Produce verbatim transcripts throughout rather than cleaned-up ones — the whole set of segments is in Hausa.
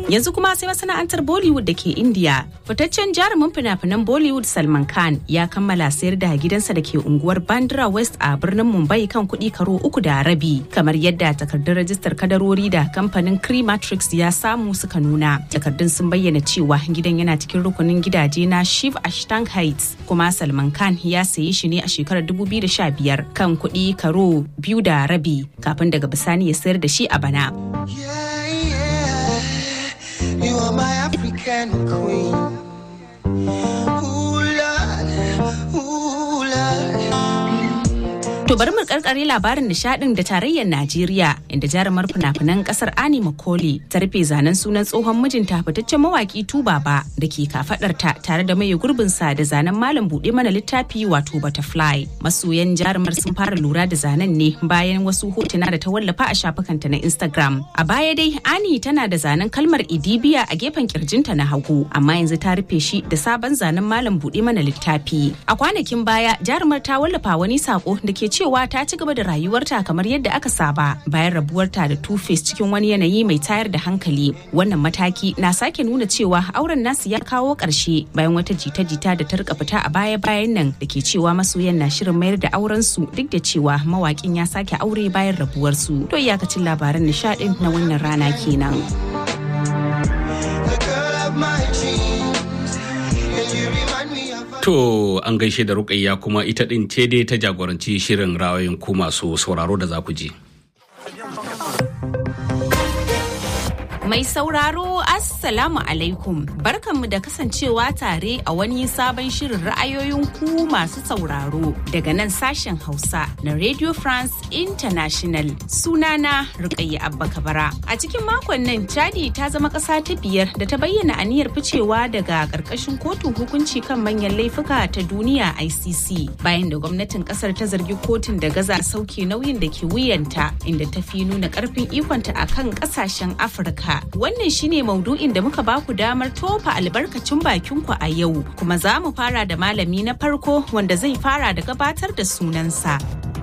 Yanzu kuma sai masana'antar Bollywood da ke India. Fitaccen jarumin fina-finan Bollywood Salman Khan ya kammala sayar da gidansa da ke unguwar Bandra West a birnin Mumbai kan kuɗi karo uku da rabi, kamar yadda takardun rajistar kadarori da kamfanin Cree Matrix ya samu suka nuna. Takardun sun bayyana cewa gidan yana cikin rukunin gidaje na Shiv Ashtang Heights, kuma Salman Khan ya sayi shi ne a shekarar dubu biyu da sha biyar kan kuɗi karo biyu da rabi, kafin daga bisani ya sayar da shi a bana. You are my African queen. Ooh, Lord, ooh, Lord. To bari mu karkare labarin nishadin da tarayyar Najeriya, inda jarumar fina-finan kasar Annie Macaulay ta rufe zanen sunan tsohon mijinta fitaccen mawaki Tubaba da ke kafadarta tare da mai gurbin sa da zanen malam bude mana littafi wato Butterfly. Masoyan jarumar sun fara lura da zanen ne bayan wasu hotuna da ta wallafa a shafukanta na Instagram. A baya dai Annie tana da zanen kalmar Idibiya a gefen kirjinta na hagu, amma yanzu ta rufe shi da sabon zanen malam bude mana littafi. A kwanakin baya jarumar ta wallafa wani sako da ke cewa ta ci gaba da rayuwarta kamar yadda aka saba bayan rabuwarta da Two-Face cikin wani yanayi mai tayar da hankali. Wannan mataki na sake nuna cewa auren nasu ya kawo ƙarshe bayan wata jita-jita da ta rika fita a baya-bayan nan da ke cewa masoyan na shirin mayar da auren su, duk da cewa mawakin ya sake aure bayan rabuwarsu. To iyakacin labaran nishadin na wannan rana kenan. To an gaishe da Rukayya, kuma ita din ce dai ta jagoranci shirin rawayin ku masu sauraro da za ku ji. Mai sauraro Assalamu alaikum, barkanmu da kasancewa tare a wani sabon shirin ra'ayoyin ku masu sauraro daga nan sashen Hausa na Radio France International. Sunana Rukayya Abba Kabara. A cikin makon nan Chadi ta zama ƙasa ta biyar da ta bayyana aniyar ficewa daga ƙarƙashin kotun hukunci kan manyan laifuka ta duniya I C C, bayan da gwamnatin ƙasar ta zargi kotun da gaza sauke nauyin da ke wuyanta, inda ta fi nuna ƙarfin ikonta akan ƙasashen Afirka. Wannan shine maudu'in da muka baku damar tofa albarkacin bakinku a yau, kuma za mu fara da malami na farko wanda zai fara da gabatar da sunansa.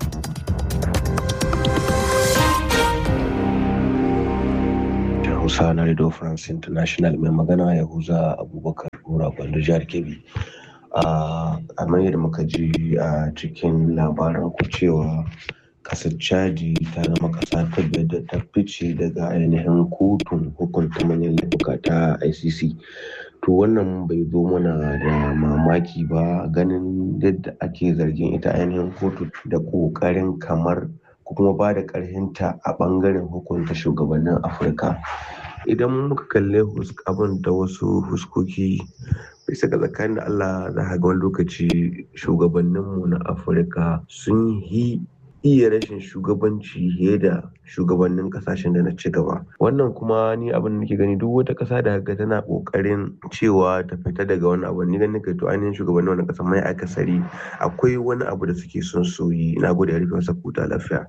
Hausa na Radio France International, mai magana Yahuza Abubakar Gora Gwando jihar Kebbi. A kamar yadda muka ji a cikin labaran ku cewa kasar Chadi ta zama kasa ta biyar da ta fice daga ainihin kotun hukunta manyan laifuka ta I C C. To wannan bai zo mana da mamaki ba, ganin yadda ake zargin ita ainihin kotu da ƙoƙarin kamar ko kuma ba da ƙarhinta a ɓangaren hukunta shugabannin Afirka. Idan muka kalle abin da wasu huskoki, bisa ga tsakanin da Allah za ga wani lokaci shugabanninmu na Afirka sun yi iya rashin shugabanci fiye da shugabannin kasashen da na ci gaba. Wannan kuma ni abin da nake gani, duk wata kasa da haka tana kokarin cewa ta fita daga wani abu, ni ganin kai to ainihin shugabannin wannan kasa mai akasari akwai wani abu da suke son su yi. Ina gode, rufe masa kuta lafiya.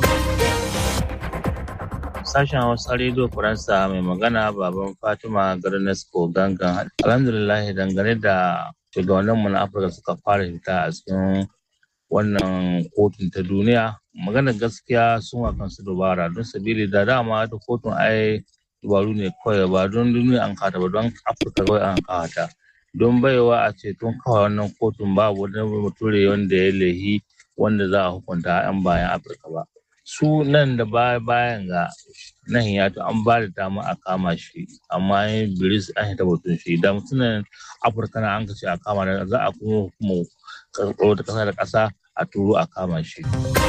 Sashen Hausa Radio Faransa, mai magana baban Fatima Garnesco Gangan. Alhamdulillah, dangane da shugabanninmu na Afirka suka fara fita a cikin wannan kotun ta duniya, maganar gaskiya sun wa kansu dubara, don sabili da dama ta kotun ai dubaru ne kawai, ba don duniya an kata ba, don Afirka kawai an kata. Don baiwa a ce tun kawai wannan kotun babu wani bature wanda ya lehi wanda za a hukunta yan bayan Afirka ba. Su nan da bayan ga nan ya to an ba da dama a kama shi, amma yin biris an yi tabbatun shi da mutumin Afirka na an kace a kama da za a kuma hukumu karɓar da ƙasa da ƙasa a turo a kama shi.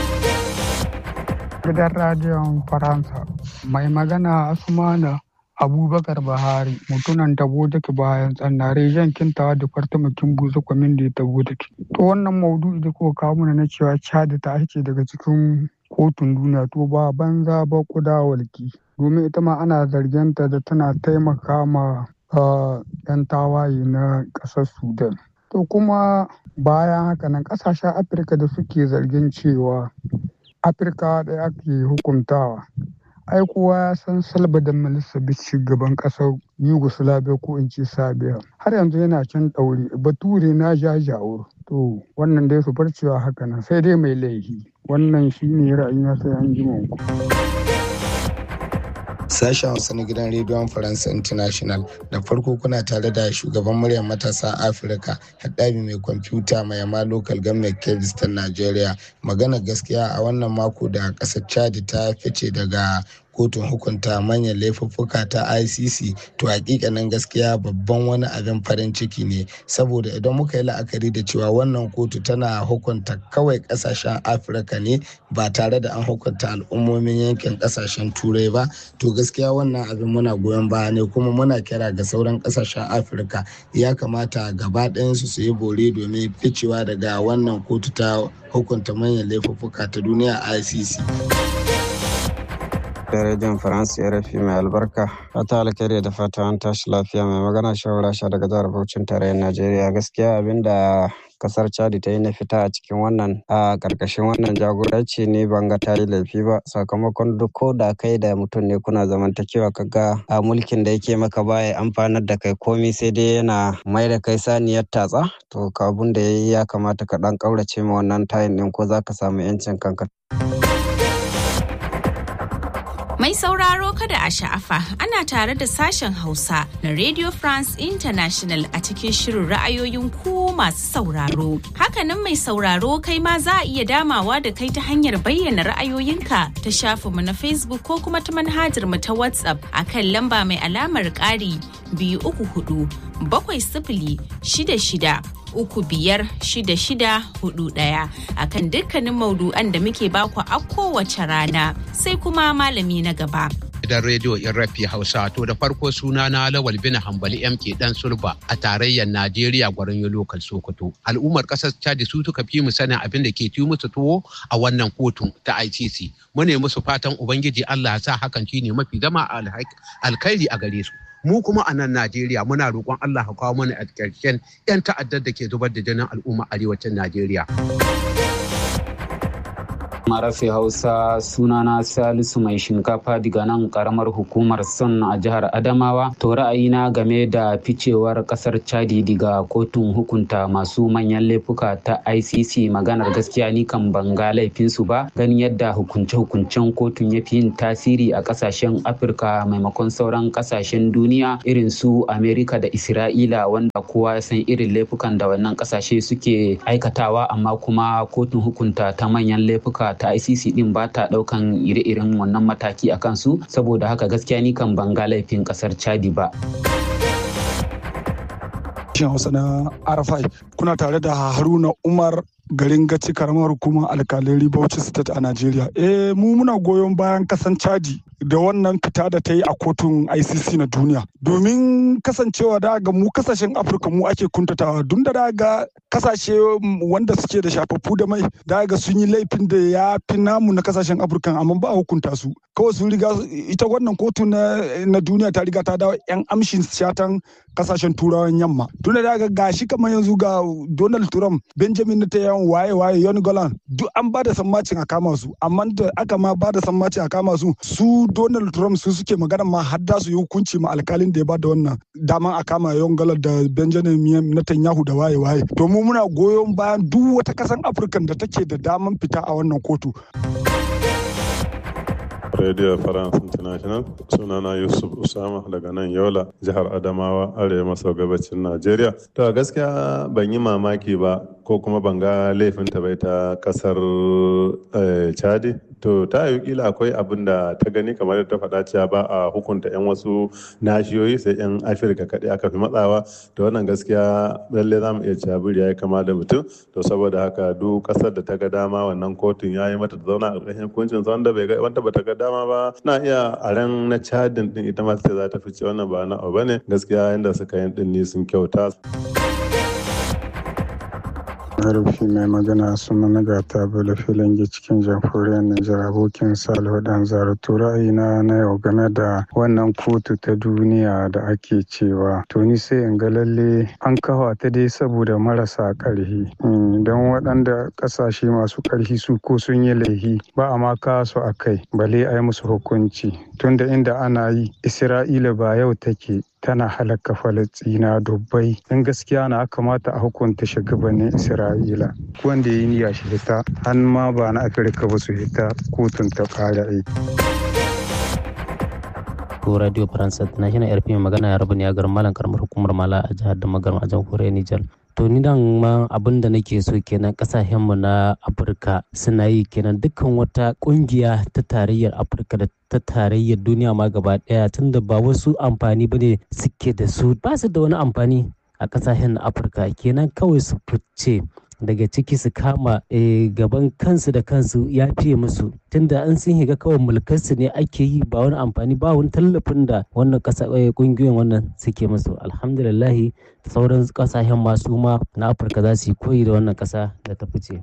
Gidan radiyon Faransa mai magana Asmana Abubakar Bahari, mutunan tabo take bayan tsannare jan kintawa da fartamakin buza kwamin da ya tabo take. To wannan maudu'i da kuka kawo mana na cewa Chad ta ake daga cikin kotun duniya, to ba banza ba kuda walki, domin ita ma ana zarginta da tana taimaka ma yan tawaye na ƙasar Sudan. To kuma bayan haka nan ƙasashen Afirka da suke zargin cewa Afirka da ake hukuntawa, ai kowa ya san Salvador Milosevic, shugaban ƙasar Yugoslavia ko in ce Serbia, har yanzu yana can ɗaure, bature na jajawur. To wannan dai su bar cewa haka nan, sai dai mai laifi. Wannan shi ne ra'ayina, sai an ji ku. Sashen Hausa na gidan rediyon Faransa International, da farko kuna tare da shugaban muryar matasa Afirka, Haɗabi mai kwamfuta mai yama local government Kebbi ta Najeriya. Magana gaskiya a wannan mako da ƙasar Chad ta fice daga kotun hukunta manyan laifuffuka ta I C C, to hakikanin gaskiya babban wani abin farin ciki ne, saboda idan muka yi la'akari da cewa wannan kotu tana hukunta kawai kasashen Afirka ne ba tare da an hukunta al'ummomin yankin kasashen Turai ba, to gaskiya wannan abin muna goyon baya ne, kuma muna kira ga sauran kasashen Afirka ya kamata gaba ɗayansu su yi bore domin ficewa daga wannan kotu ta hukunta manyan laifuffuka ta duniya I C C. da rediyon faransa ya rafi mai albarka fata alkhairi da fata an tashi lafiya. Mai magana shawara sha daga jihar Bauchin tarayyar Najeriya. Gaskiya abinda kasar Chad ta yi na fita a cikin wannan a karkashin wannan jagoranci ne ban ga ta yi laifi ba, sakamakon duk ko da kai da mutum ne kuna zamantakewa kaga a mulkin da yake maka baya amfanar da kai komai sai dai yana mai da kai saniyar tatsa, to kabun da yayi ya kamata ka dan kaurace ma wannan tayin din ko zaka samu yancin kanka. Mai sauraro kada a sha'afa, ana tare da sashen Hausa na Radio France International a cikin shirin ra'ayoyin ku masu sauraro. Hakanan mai sauraro kai ma za a iya damawa da kai ta hanyar bayyana ra'ayoyinka ta shafinmu na Facebook ko kuma ta manhajar mu ta WhatsApp akan lamba mai alamar ƙari biyu uku hudu bakwai sifili shida shida uku biyar shida shida hudu ɗaya akan dukkanin maudu'an da muke baku a kowace rana. Sai kuma malami na gaba. Gidan rediyo Irrafi Hausa, to da farko suna na Lawal bin Hambali M K Dan Sulba a tarayyar Najeriya gwarin lokal Sokoto. Al'ummar kasar Chad su suka fi mu sanin abin da ke tuwo musu tuwo a wannan kotun ta I C C. Mu ne musu fatan Ubangiji Allah ya sa hakan shine mafi zama alkhairi a gare su. Mu kuma a nan Najeriya muna roƙon Allah ya kawo mana a ƙarshen 'yan ta'addar da ke zubar da jinin al'umma arewacin Najeriya. Marafi Hausa, sunana Salisu mai shinkafa daga nan karamar hukumar Son a jihar Adamawa. To ra'ayina game da ficewar kasar Chadi daga kotun hukunta masu manyan laifuka ta I C C, maganar gaskiya ni kan banga laifinsu ba, ganin yadda hukunce-hukuncen kotun ya fi yin tasiri a kasashen Afirka maimakon sauran kasashen duniya irin su Amerika da Isra'ila, wanda kowa ya san irin laifukan da wannan kasashe suke aikatawa, amma kuma kotun hukunta ta manyan laifuka ta I C C din ba ta daukan ire-iren wannan mataki a kansu, saboda haka gaskiya ni kan banga laifin kasar Chadi ba. Shin Hausa na Arafai, kuna tare da Haruna Umar garin Gaci karamar hukumar alkalai Bauchi State a Najeriya. Eh mu muna goyon bayan kasan Chadi da wannan fita da ta yi a kotun I C C na duniya, domin kasancewa da ga mu kasashen Afirka mu ake kuntatawa, dun da ga kasashe wanda suke da shafaffu da mai da ga sun yi laifin da ya fi namu na kasashen Afirka, amma ba a hukunta su, kawai sun riga ita wannan kotu na, na duniya ta riga ta dawo yan amshin shatan kasashen turawan yamma. Tun da ga gashi kamar yanzu ga Donald Trump, Benjamin Netanyahu, waye waye Yon Golan, duk an ba da sammacin a kama su, amma da aka ma ba da sammacin a kama su, su Donald Trump su suke magana ma har da su yi hukunci ma alkalin da ya ba da wannan daman a kama Yon Golan da Benjamin Netanyahu da waye waye. To mu muna goyon bayan duk wata kasan Afirka da take da daman fita a wannan kotu. Radio France International, sunana Yusuf Usama daga nan Yola, jihar Adamawa, arewa maso gabacin Najeriya. To gaskiya ban yi mamaki ba ko kuma ban ga laifinta bai ta kasar Chadi. To ta yi kila akwai abin da ta gani kamar ta faɗa cewa ba a hukunta 'yan wasu nashiyoyi sai 'yan Afirka kaɗai aka fi matsawa. To wannan gaskiya lallai za mu iya cewa biri ya yi kama da mutum. To saboda haka duk ƙasar da ta ga dama wannan kotun ya yi mata ta zauna a ƙarƙashin hukuncin wanda ba ta ga dama ba na iya a ran na Chadin din ita ma sai za ta fice, wannan ba na abu ne gaskiya inda suka yi din ne sun kyauta. Rufi mai magana su managata bala filangi cikin jamhuriyar Nijar, abokin Salihu Dan Zaratu. Ra'ayina na yau game da wannan kotu ta duniya da ake cewa to ni sai in ga lalle an kawo ta dai saboda marasa ƙarfi, don waɗanda ƙasashe masu ƙarfi su ko sun yi laifi ba a ma kawo su a kai bale a yi musu hukunci, tunda inda ana yi Isra'ila ba yau take tana halaka Falastina dubbai. In gaskiya na kamata a hukunta shugabannin Isra'ila, wanda ya yi niyya shi hita, har ma ba na Afirka ba su hita kotun ta ƙara aiki. Radio France International, sunana Yusuf Usama daga nan Yola, jihar Adamawa, arewa maso gabacin Najeriya. To gaskiya ban yi mamaki ba ko kuma ban ga laifinta bai ta kasar Chadi. To ta yi kila akwai abin da ta gani kamar ta faɗa cewa ba a hukunta 'yan wasu nashiyoyi sai 'yan Afirka kaɗai aka fi matsawa. To wannan gaskiya lallai za mu iya cewa biri ya yi kama da mutum. To saboda haka duk ƙasar da ta ga dama wannan kotun ya yi mata ta zauna a ƙarƙashin hukuncin wanda ba ta ga dama ba na iya a ran na Chadin din ita ma sai za ta fice, wannan ba na abu ne gaskiya inda suka yi din ne sun kyauta. alaikum Radio Faransa International R F mai magana ya rabu ne a garin Malam karamar hukumar Mala a jihar da Magaram a jamhuriyar Nijar. To ni dan ma abin da nake so kenan kasashen mu na Afirka suna yi kenan dukkan wata kungiya ta tarayyar Afirka da ta tarayyar duniya ma gaba daya tunda ba wasu amfani bane suke da su ba su da wani amfani a kasashen na Afirka kenan kawai su fice daga ciki su kama gaban kansu da kansu ya fiye musu tunda an sun higa kawai mulkarsu ne ake yi ba wani amfani ba wani tallafin da wannan kasa kungiyoyin wannan suke musu. Alhamdulillah sauran kasashen masu ma na Afirka za su yi koyi da wannan kasa da ta fice.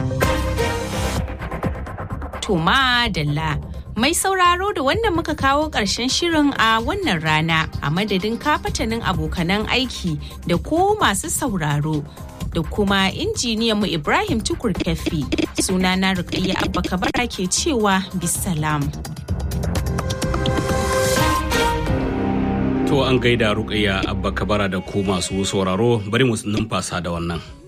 To madalla mai sauraro da wannan muka kawo ƙarshen shirin a wannan rana a madadin kafatanin abokanan aiki da ko masu sauraro da kuma injiniyanmu Ibrahim Tukur Kefi. Sunana Rukayya Abba Kabara ke cewa bisalam. To an gaida Rukayya Abba Kabara da ku masu sauraro bari mu numfasa da wannan.